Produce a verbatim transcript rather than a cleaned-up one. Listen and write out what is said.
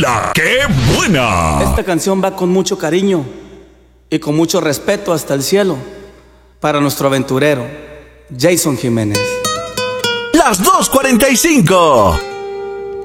La que buena. Esta canción va con mucho cariño y con mucho respeto hasta el cielo para nuestro aventurero Jason Jiménez. Las dos cuarenta y cinco.